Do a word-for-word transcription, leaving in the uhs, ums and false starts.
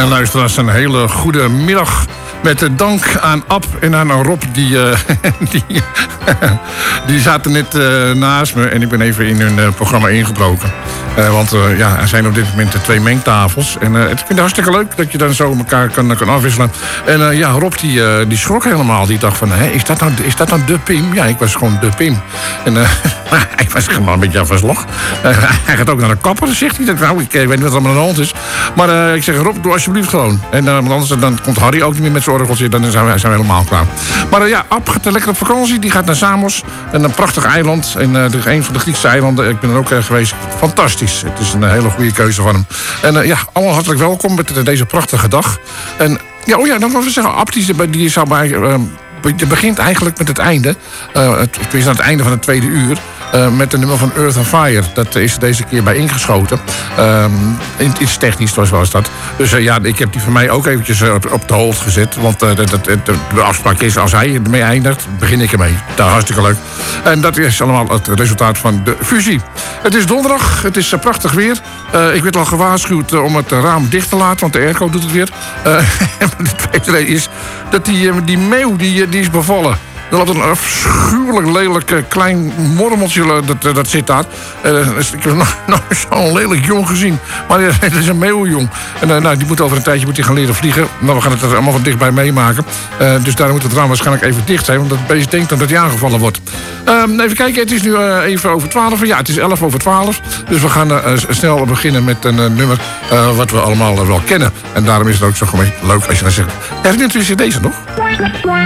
En luisteraars, een hele goede middag. Met dank aan Ab en aan Rob. Die, uh, die, die zaten net uh, naast me. En ik ben even in hun uh, programma ingebroken. Uh, want uh, ja, er zijn op dit moment twee mengtafels. En uh, ik vind het hartstikke leuk dat je dan zo elkaar kan, kan afwisselen. En uh, ja, Rob die, uh, die schrok helemaal. Die dacht van, hé, is dat nou, is dat nou de Pim? Ja, ik was gewoon de Pim. En uh, ik was gewoon een beetje aan verslag. Uh, hij gaat ook naar de kapper, zegt hij. Nou, ik weet niet wat er allemaal aan de hand is. Maar uh, ik zeg, Rob, doe alsjeblieft gewoon. En uh, want anders dan komt Harry ook niet meer met zijn orgeltje. Dan zijn we, zijn we helemaal klaar. Maar uh, ja, Ab gaat lekker op vakantie. Die gaat naar Samos. En een prachtig eiland. En uh, de, een van de Griekse eilanden. Ik ben er ook uh, geweest. Fantastisch. Het is een uh, hele goede keuze van hem. En uh, ja, allemaal hartelijk welkom met uh, deze prachtige dag. En ja, oh ja, dan wil ik zeggen, Ab die, die zou bij... Uh, Het begint eigenlijk met het einde. Uh, het, het is aan het einde van het tweede uur. Uh, met de nummer van Earth and Fire. Dat is er deze keer bij ingeschoten. Um, iets technisch was, was dat. Dus uh, ja, ik heb die van mij ook eventjes uh, op, op de hold gezet. Want uh, dat, dat, de, de afspraak is, als hij ermee eindigt, begin ik ermee. Dat is hartstikke leuk. En dat is allemaal het resultaat van de fusie. Het is donderdag, het is uh, prachtig weer. Uh, ik werd al gewaarschuwd uh, om het raam dicht te laten, want de airco doet het weer. Uh, de tweede is dat die, uh, die meeuw, die, die is bevallen. Er loopt een afschuwelijk lelijk uh, klein mormeltje, uh, dat, uh, dat zit daar. Uh, ik heb nog, nog zo'n lelijk jong gezien. Maar uh, het is een meeuwenjong. En uh, nou, die moet over een tijdje moet die gaan leren vliegen. Maar we gaan het er allemaal van dichtbij meemaken. Uh, dus daar moet het raam waarschijnlijk even dicht zijn. Want dat beest denkt dan dat hij aangevallen wordt. Uh, even kijken, het is nu uh, even over twaalf. Ja, het is elf over twaalf. Dus we gaan uh, snel beginnen met een uh, nummer uh, wat we allemaal uh, wel kennen. En daarom is het ook zo gewoon leuk als je dan zegt... Herinnert u zich deze nog?